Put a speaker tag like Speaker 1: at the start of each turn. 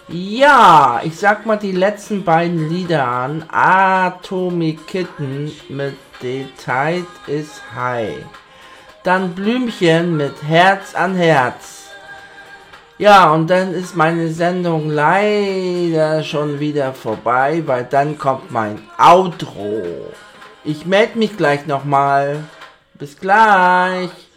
Speaker 1: Ja, ich sag mal die letzten beiden Lieder an. Atomic Kitten mit The Tide is High. Dann Blümchen mit Herz an Herz. Ja, und dann ist meine Sendung leider schon wieder vorbei, weil dann kommt mein Outro. Ich melde mich gleich nochmal. Bis gleich.